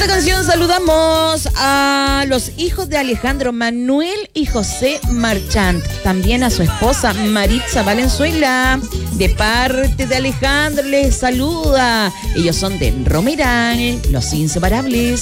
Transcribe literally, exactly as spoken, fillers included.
esta canción saludamos a los hijos de Alejandro, Manuel y José Marchant. También a su esposa Maritza Valenzuela. De parte de Alejandro les saluda. Ellos son de Romeral, los inseparables.